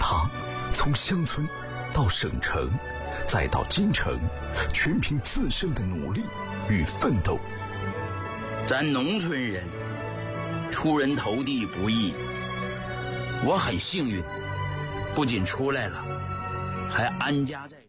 他从乡村到省城，再到京城，全凭自身的努力与奋斗。 咱农村人出人头地不易，我很幸运，不仅出来了，还安家在。